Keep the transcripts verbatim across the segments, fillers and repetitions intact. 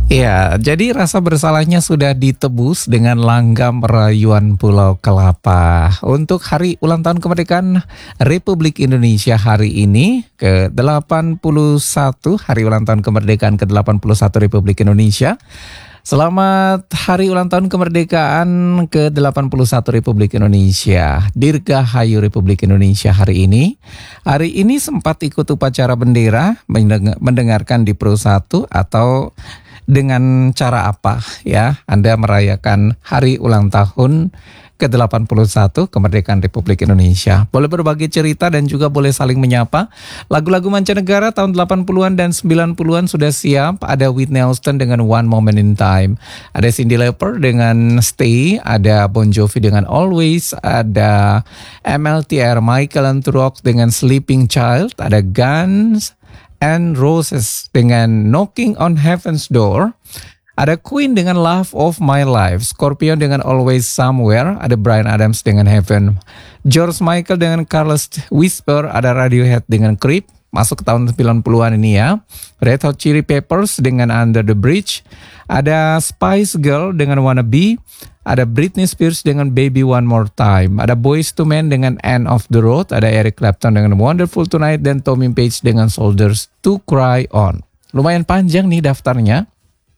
Ya, jadi rasa bersalahnya sudah ditebus dengan langgam rayuan Pulau Kelapa. Untuk hari ulang tahun kemerdekaan Republik Indonesia hari ini, ke delapan puluh satu, hari ulang tahun kemerdekaan ke delapan puluh satu Republik Indonesia. Selamat hari ulang tahun kemerdekaan ke delapan puluh satu Republik Indonesia. Dirgahayu Republik Indonesia hari ini. Hari ini sempat ikut upacara bendera, mendengarkan di Pro satu atau dengan cara apa ya Anda merayakan hari ulang tahun ke delapan puluh satu kemerdekaan Republik Indonesia. Boleh berbagi cerita dan juga boleh saling menyapa. Lagu-lagu mancanegara tahun delapan puluhan dan sembilan puluhan sudah siap. Ada Whitney Houston dengan One Moment in Time. Ada Cyndi Lauper dengan Stay. Ada Bon Jovi dengan Always. Ada M L T R Michael Anturok dengan Sleeping Child. Ada Guns and Roses dengan Knocking on Heaven's Door. Ada Queen dengan Love of My Life, Scorpion dengan Always Somewhere, ada Bryan Adams dengan Heaven, George Michael dengan Careless Whisper, ada Radiohead dengan Creep, masuk ke tahun sembilan puluhan ini ya. Red Hot Chili Peppers dengan Under the Bridge, ada Spice Girl dengan Wanna Be, ada Britney Spears dengan Baby One More Time, ada Boyz two Men dengan End of the Road, ada Eric Clapton dengan Wonderful Tonight, dan Tommy Page dengan Soldiers to Cry On. Lumayan panjang nih daftarnya,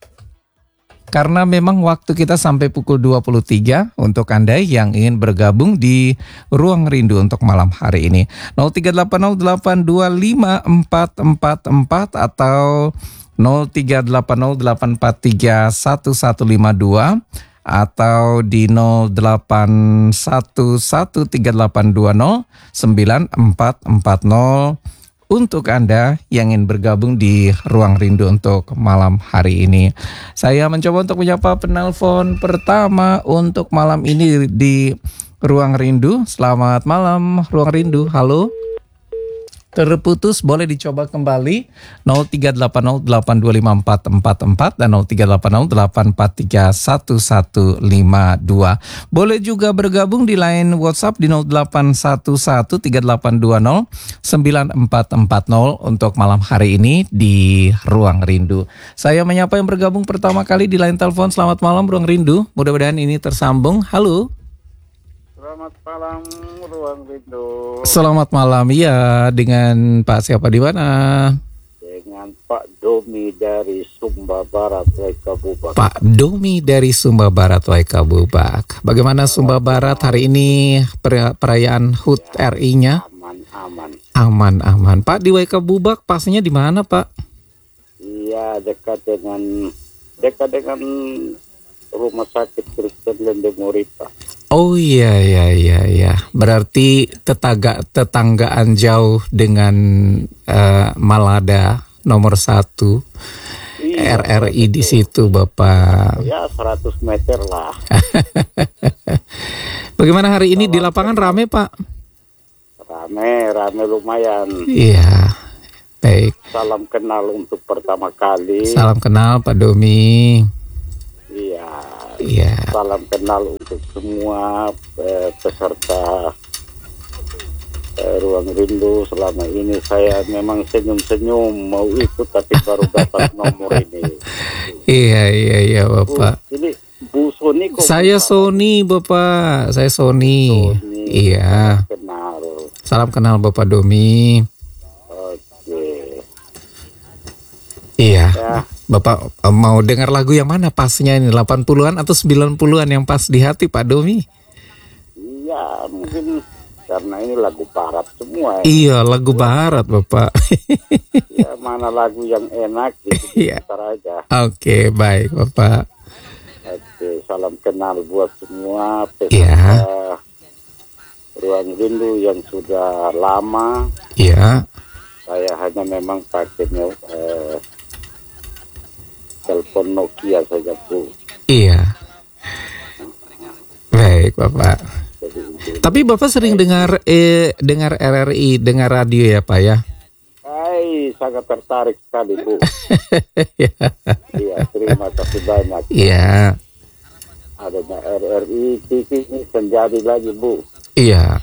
karena memang waktu kita sampai pukul dua puluh tiga untuk Anda yang ingin bergabung di Ruang Rindu untuk malam hari ini. nol tiga delapan nol delapan dua lima empat empat empat atau nol tiga delapan nol delapan empat tiga satu satu lima dua atau di nol delapan satu satu tiga delapan dua nol sembilan empat empat nol untuk Anda yang ingin bergabung di Ruang Rindu untuk malam hari ini. Saya mencoba untuk menyapa penelpon pertama untuk malam ini di Ruang Rindu. Selamat malam Ruang Rindu, halo. Terputus, boleh dicoba kembali nol tiga delapan nol delapan dua lima empat empat empat dan nol tiga delapan nol delapan empat tiga satu satu lima dua. Boleh juga bergabung di line WhatsApp di nol delapan satu satu tiga delapan dua nol sembilan empat empat nol untuk malam hari ini di Ruang Rindu. Saya menyapa yang bergabung pertama kali di line telepon. Selamat malam Ruang Rindu, mudah-mudahan ini tersambung. Halo. Selamat malam Ruang Rindu. Selamat malam, iya, dengan Pak siapa di mana? Dengan Pak Domi dari Sumba Barat, Waikabubak. Pak Domi dari Sumba Barat, Waikabubak. Bagaimana Sumba Barat hari ini perayaan H U T R I-nya? Aman, aman. Aman, aman. Pak, di Waikabubak pastinya di mana, Pak? Iya, dekat dengan dekat dengan Rumah Sakit Kristen Lendemuri, Pak. Oh iya iya iya iya. Berarti tetangga tetanggaan jauh dengan uh, Malada nomor satu. Iya, R R I di situ Bapak. Ya seratus meter lah. Bagaimana hari ini di lapangan rame Pak? Rame, rame lumayan. Iya. Baik. Salam kenal untuk pertama kali. Salam kenal Pak Domi. Iya. Iya. Salam kenal untuk semua eh, peserta eh, Ruang Rindu. Selama ini saya memang senyum-senyum mau ikut tapi baru dapat nomor ini. Iya iya iya Bapak. Bu, ini Bu Sony kok? Saya Sony Bapak. Saya Sony. Sony. Iya. Kenal. Salam kenal Bapak Domi. Oke. Iya. Ya. Bapak mau dengar lagu yang mana pasnya ini, delapan puluhan atau sembilan puluhan yang pas di hati Pak Domi? Iya, mungkin karena ini lagu barat semua. Ya. Iya, lagu barat Bapak. Ya, mana lagu yang enak gitu, iya. aja. Oke, baik Bapak. Oke, salam kenal buat semua peserta iya. Ruang Rindu yang sudah lama. Iya. Saya hanya memang pakai eh, telepon Nokia saja Bu. Iya. Baik Bapak. Tapi Bapak sering dengar eh, dengar R R I, dengar radio ya Pak ya? Hai, sangat tertarik sekali Bu. Iya, terima kasih banyak. Iya. Adanya R R I T V ini menjadi lagi Bu. Iya.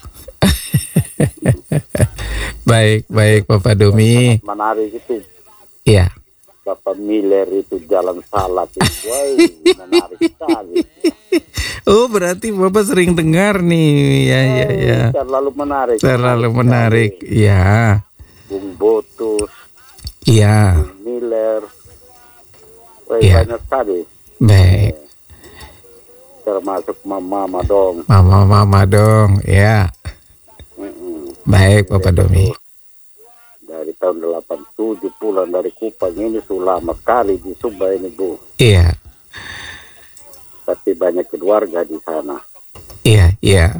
Baik, baik Bapak Domi. Menarik itu. Iya. Bapak Miller itu jalan salat itu, wah, menarik sekali. Oh, berarti Bapak sering dengar nih. Ya, ya, ya. Terlalu menarik. Terlalu menarik. Ya. Bung Botus. Iya. Bung Miller. Wah, Ya. banyak sekali. Baik. Termasuk Mama dong. Mama-mama dong. Ya. Mm-mm. Baik, Bapak Domi. Dari tahun delapan puluh tujuh pulang dari Kupang ini sudah lama sekali di Sumba ini, Bu. Iya. Tapi banyak keluarga di sana. Iya, iya.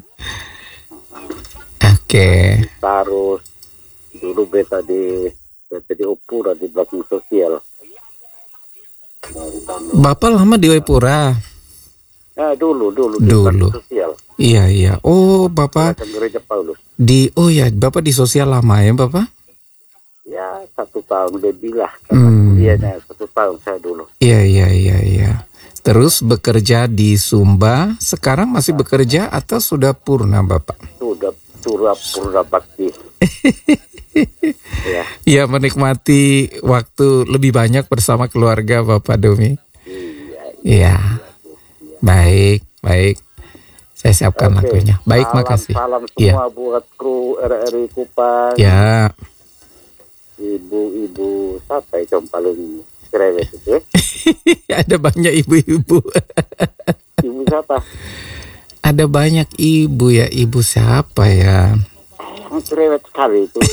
Oke. Terus dulu beta di beta di Opura di belakang sosial. Bapak lama di Waipura. Eh, dulu dulu di Dulu. belakang sosial. Iya, iya. Oh, Bapak Belakang gereja Paulus. di oh ya, Bapak di sosial lama ya, Bapak? Ya, satu tahun lebih lah. Hmm. Iya, satu tahun saya dulu. Iya, iya, iya, iya. Terus bekerja di Sumba, sekarang masih bekerja atau sudah purna, Bapak? Sudah sudah purna bakti. Ya, Ya, menikmati waktu lebih banyak bersama keluarga, Bapak Domi. iya. Iya. Baik, baik. Saya siapkan Oke, lagunya. Baik, salam, makasih. Salam Iya. semua buat kru R R I Kupang. Ya, Ibu-ibu siapa itu yang paling cerewet itu? Ya? ada banyak ibu-ibu. Ibu siapa? Ada banyak ibu ya, ibu siapa ya? Yang cerewet sekali itu.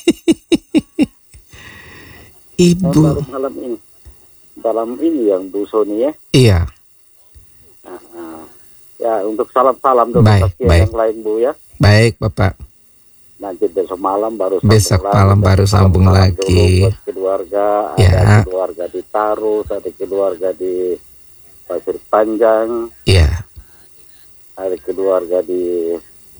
Ibu. Yang baru malam ini. Dalam ini yang Bu Sony ya. Iya, Nah, nah. Ya, untuk salam-salam dulu Baik, ke baik. yang lain Bu ya. baik Bapak. Nanti besok malam baru sambung Besok lagi. malam baru Besok sambung malam lagi. dulu buat keluarga, Ya. ada keluarga di Tarus, ada keluarga di Pasir Panjang, Iya, ada keluarga di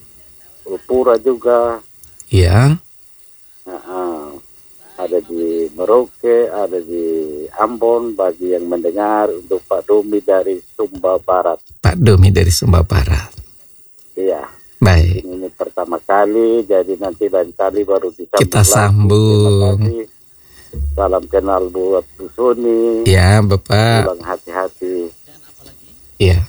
Upura juga. iya, Nah, ah. ada di Merauke, ada di Ambon. Bagi yang mendengar, untuk Pak Domi dari Sumba Barat. Pak Domi dari Sumba Barat. Iya, Baik, ini, ini pertama kali, jadi nanti lain kali baru disambung kita lagi. sambung. Terima kasih. Salam kenal buat Bu Sony. Ya, Bapak. Pulang hati-hati. Iya.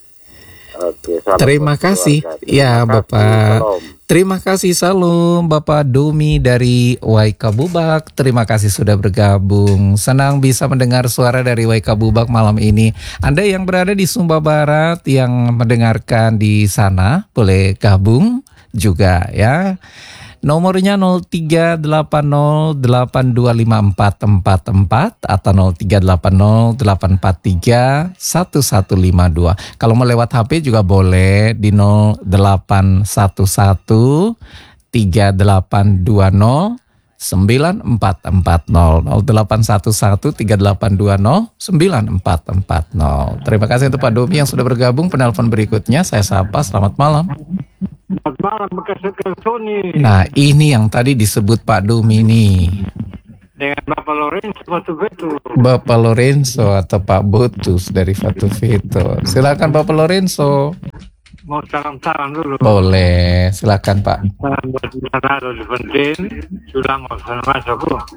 Oke, salam Terima buat kasih. keluarga. Ya, Terima kasih. Bapak. Salam. Terima kasih, salam Bapak Domi dari Waikabubak. Terima kasih sudah bergabung. Senang bisa mendengar suara dari Waikabubak malam ini. Anda yang berada di Sumba Barat yang mendengarkan di sana boleh gabung juga ya. Nomornya nol tiga delapan nol delapan dua lima empat empat empat atau nol tiga delapan nol delapan empat tiga satu satu lima dua. Kalau mau lewat H P juga boleh di nol delapan satu satu tiga delapan dua nol sembilan empat empat nol nol delapan satu satu tiga delapan dua nol sembilan empat empat nol. Terima kasih untuk Pak Domi yang sudah bergabung. Penelpon berikutnya saya sapa, selamat malam. Selamat malam, Bekas Sony. Nah, ini yang tadi disebut Pak Domi nih. Dengan Bapak Lorenzo Batu Betu. Bapak Lorenzo atau Pak Botus dari Fatu Vito. Silakan Bapak Lorenzo. Mau salam-salam dulu. Boleh, silakan Pak. Salam buat Leonardo di Pentin. Sudah mau salam masuk.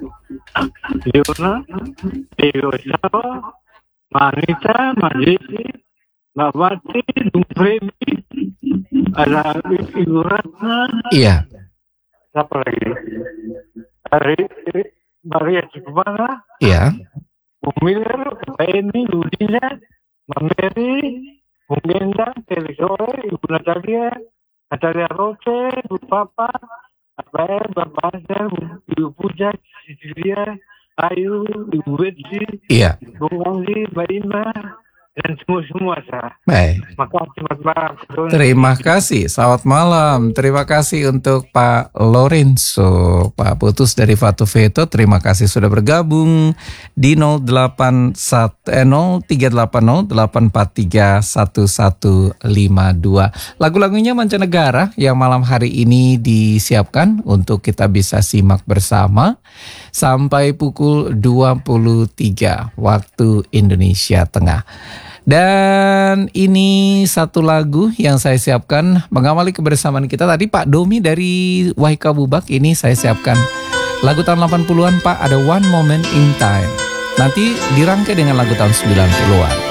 Yuna, Dewi Osawa, Manita, Majisi, Mbak Wati, Dung Fredi, ada Ibu Ratna, Iya, siapa lagi? Hari Maria Cikubana, iya, Bung Miller, Mbak Eni, Ludina, Mbak Mary, Bung Gendang, Teli Sore, Ibu Natalia, Natalia Roce, Bu Papa, Abel, Bapak Azhar, Ibu Puja, Cecilia, Ayu, Ibu Betsy, iya. Bung Anggi, Mbak Ima, dan semua-semua saya. Baik. Makasih, selamat malam. Terima kasih, selamat malam. Terima kasih untuk Pak Lorenzo, Pak Putus dari Fatu Veto. Terima kasih sudah bergabung di nol delapan satu eh, nol tiga delapan nol delapan empat tiga satu satu lima dua. Lagu-lagunya mancanegara yang malam hari ini disiapkan untuk kita bisa simak bersama sampai pukul dua puluh tiga waktu Indonesia Tengah. Dan ini satu lagu yang saya siapkan mengawali kebersamaan kita tadi Pak Domi dari Waikabubak. Ini saya siapkan lagu tahun delapan puluhan Pak, ada One Moment in Time. nanti dirangkai dengan lagu tahun sembilan puluhan.